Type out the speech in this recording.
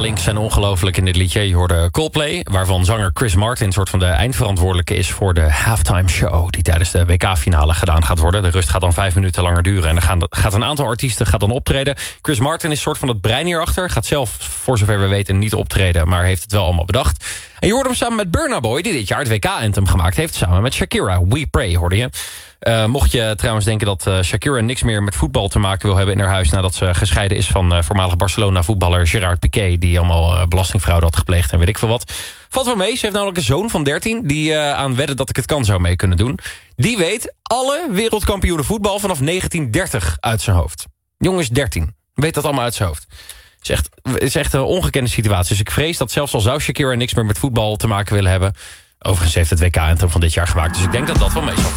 links zijn ongelooflijk in dit liedje. Je hoorde Coldplay, waarvan zanger Chris Martin... een soort van de eindverantwoordelijke is voor de halftime show... die tijdens de WK-finale gedaan gaat worden. De rust gaat dan 5 minuten langer duren. En dan gaat een aantal artiesten dan optreden. Chris Martin is een soort van het brein hierachter. Gaat zelf, voor zover we weten, niet optreden... maar heeft het wel allemaal bedacht. En je hoorde hem samen met Burna Boy... die dit jaar het WK-anthem gemaakt heeft... samen met Shakira. We Pray, hoorde je. Mocht je trouwens denken dat Shakira niks meer met voetbal te maken wil hebben in haar huis... nadat ze gescheiden is van voormalig Barcelona-voetballer Gerard Piqué... die allemaal belastingfraude had gepleegd en weet ik veel wat. Valt wel mee, ze heeft namelijk een zoon van 13... die aan Wedden dat ik het kan zou mee kunnen doen. Die weet alle wereldkampioenen voetbal vanaf 1930 uit zijn hoofd. Jongens 13, weet dat allemaal uit zijn hoofd. Het is echt een ongekende situatie. Dus ik vrees dat zelfs al zou Shakira niks meer met voetbal te maken willen hebben... overigens heeft het WK-anthem van dit jaar gemaakt. Dus ik denk dat dat wel mee zal.